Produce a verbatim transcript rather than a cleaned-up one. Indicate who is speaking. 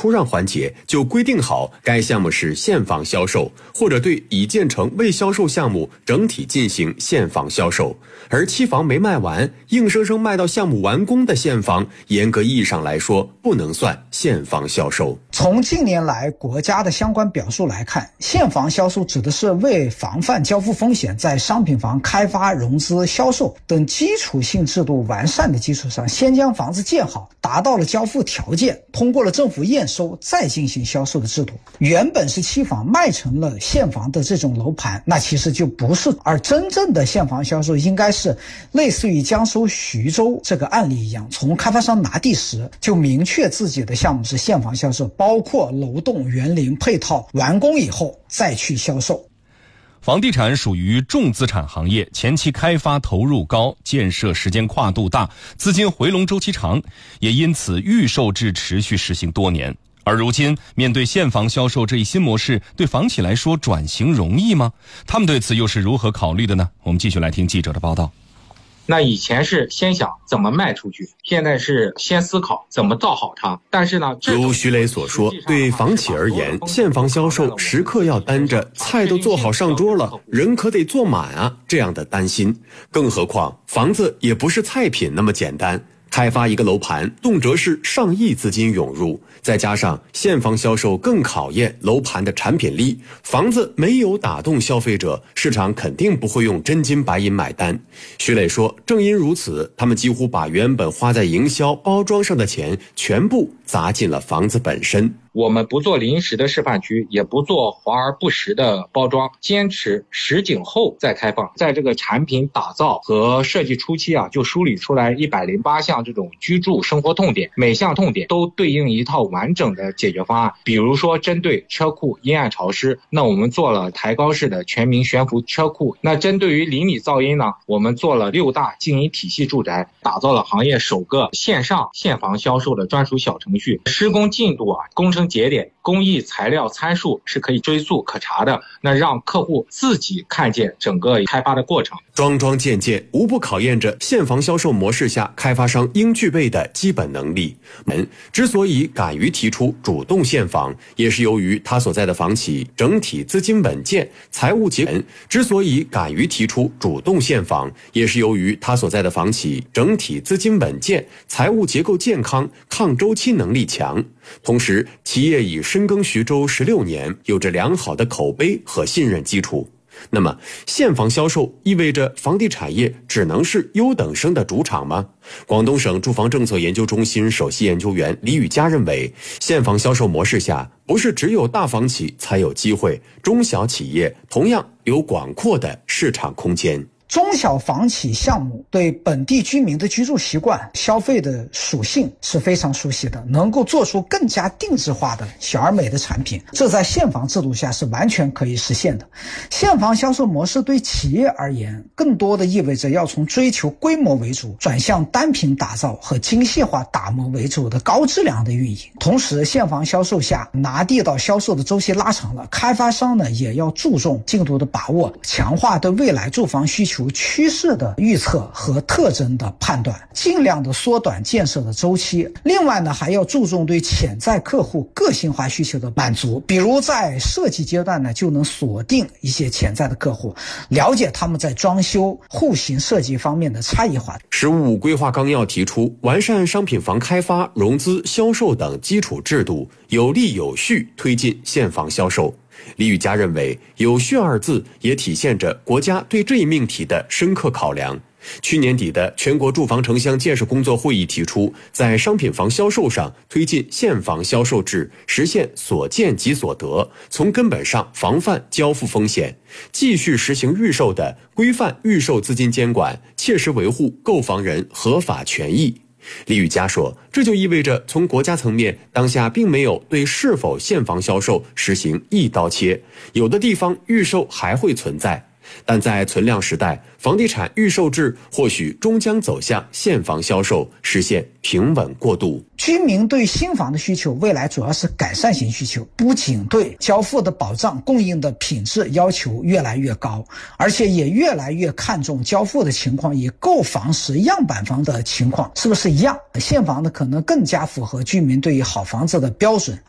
Speaker 1: 出让环节就规定好该项目是现房销售，或者对已建成未销售项目整体进行现房销售。而期房没卖完，硬生生卖到项目完工的现房，严格意义上来说不能算现房销售。
Speaker 2: 从近年来国家的相关表述来看，现房销售指的是为防范交付风险，在商品房开发、融资、销售等基础性制度完善的基础上，先将房子建好，达到了交付条件，通过了政府验收，再进行销售的制度。原本是期房卖成了现房的这种楼盘，那其实就不是。而真正的现房销售应该是类似于江苏徐州这个案例一样，从开发商拿地时就明确自己的项目是现房销售，包括楼栋、园林配套完工以后再去销售。
Speaker 3: 房地产属于重资产行业，前期开发投入高，建设时间跨度大，资金回笼周期长，也因此预售制持续实行多年。而如今面对现房销售这一新模式，对房企来说转型容易吗？他们对此又是如何考虑的呢？我们继续来听记者的报道。
Speaker 4: 那以前是先想怎么卖出去，现在是先思考怎么造好它。但是呢，
Speaker 1: 如徐磊所说，对房企而言，现房销售时刻要担着菜都做好上桌了，人可得坐满啊这样的担心。更何况房子也不是菜品那么简单，开发一个楼盘动辄是上亿资金涌入，再加上现房销售更考验楼盘的产品力，房子没有打动消费者，市场肯定不会用真金白银买单。徐磊说，正因如此，他们几乎把原本花在营销包装上的钱全部砸进了房子本身。
Speaker 4: 我们不做临时的示范区，也不做华而不实的包装，坚持实景后再开放。在这个产品打造和设计初期啊，就梳理出来一百零八项这种居住生活痛点，每项痛点都对应一套完整的解决方案。比如说针对车库阴暗潮湿，那我们做了抬高式的全民悬浮车库。那针对于邻里噪音呢，我们做了六大静音体系住宅，打造了行业首个线上现房销售的专属小程序。施工进度啊，工程节点、工艺材料参数是可以追溯可查的，那让客户自己看见整个开发的过程。
Speaker 1: 桩桩件件无不考验着现房销售模式下开发商应具备的基本能力。门之所以敢于提出主动现房，也是由于他所在的房企整体资金稳健，财务结构之所以敢于提出主动现房，也是由于他所在的房企整体资金稳健，财务结构健康，抗周期能力强。同时，企业以深耕徐州十六年，有着良好的口碑和信任基础。那么，现房销售意味着房地产业只能是优等生的主场吗？广东省住房政策研究中心首席研究员李宇佳认为，现房销售模式下，不是只有大房企才有机会，中小企业同样有广阔的市场空间。
Speaker 2: 中小房企项目对本地居民的居住习惯、消费的属性是非常熟悉的，能够做出更加定制化的小而美的产品，这在现房制度下是完全可以实现的。现房销售模式对企业而言，更多的意味着要从追求规模为主，转向单品打造和精细化打磨为主的高质量的运营。同时，现房销售下拿地到销售的周期拉长了，开发商呢也要注重进度的把握，强化对未来住房需求趋势的预测和特征的判断，尽量的缩短建设的周期。另外呢，还要注重对潜在客户个性化需求的满足，比如在设计阶段呢，就能锁定一些潜在的客户，了解他们在装修、户型设计方面的差异化。
Speaker 1: 十五规划纲要提出，完善商品房开发、融资、销售等基础制度，有力有序推进现房销售。李宇佳认为，有序二字也体现着国家对这一命题的深刻考量。去年底的全国住房城乡建设工作会议提出，在商品房销售上推进现房销售制，实现所见即所得，从根本上防范交付风险，继续实行预售的规范预售资金监管，切实维护购房人合法权益。李宇佳说，这就意味着从国家层面，当下并没有对是否现房销售实行一刀切，有的地方预售还会存在。但在存量时代，房地产预售制或许终将走向现房销售，实现平稳过渡。
Speaker 2: 居民对新房的需求未来主要是改善型需求，不仅对交付的保障、供应的品质要求越来越高，而且也越来越看重交付的情况与购房时样板房的情况是不是一样。现房呢，可能更加符合居民对于好房子的标准。